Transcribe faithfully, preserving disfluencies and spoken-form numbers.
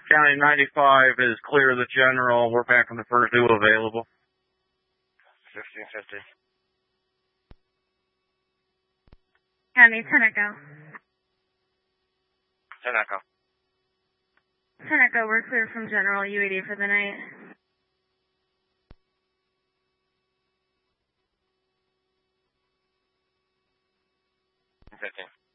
County ninety-five is clear of the general. We're back on the first due available. fifteen fifty. County, ten Echo. ten Echo. ten Echo, we're clear from general U A D for the night. fifteen.